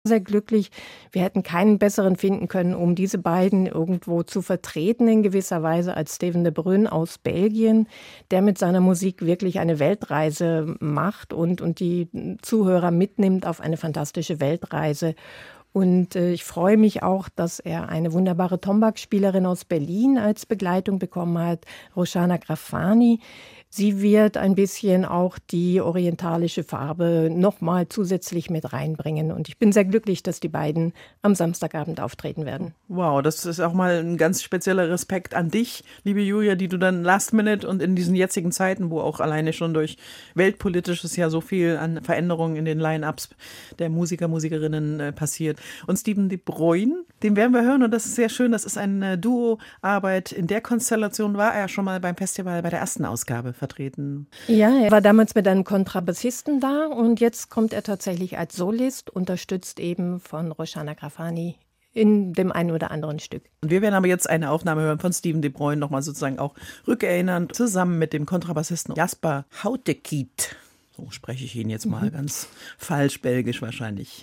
sehr glücklich. Wir hätten keinen besseren finden können, um diese beiden irgendwo zu vertreten in gewisser Weise, als Steven de Bruyn aus Belgien, der mit seiner Musik wirklich eine Weltreise macht und die Zuhörer mitnimmt auf eine fantastische Weltreise. Und ich freue mich auch, dass er eine wunderbare Tombak-Spielerin aus Berlin als Begleitung bekommen hat, Roshana Grafani. Sie wird ein bisschen auch die orientalische Farbe nochmal zusätzlich mit reinbringen. Und ich bin sehr glücklich, dass die beiden am Samstagabend auftreten werden. Wow, das ist auch mal ein ganz spezieller Respekt an dich, liebe Julia, die du dann last minute und in diesen jetzigen Zeiten, wo auch alleine schon durch weltpolitisches ja so viel an Veränderungen in den Line-Ups der Musiker, Musikerinnen passiert. Und Steven de Bruyn, den werden wir hören und das ist sehr schön. Das ist eine Duoarbeit. In der Konstellation war er schon mal beim Festival bei der ersten Ausgabe vertreten. Ja, er war damals mit einem Kontrabassisten da und jetzt kommt er tatsächlich als Solist, unterstützt eben von Roshana Grafani in dem einen oder anderen Stück. Und wir werden aber jetzt eine Aufnahme hören von Steven de Bruyn, nochmal sozusagen auch rückerinnernd, zusammen mit dem Kontrabassisten Jasper Houtekiet. So spreche ich ihn jetzt mal ganz falsch, belgisch wahrscheinlich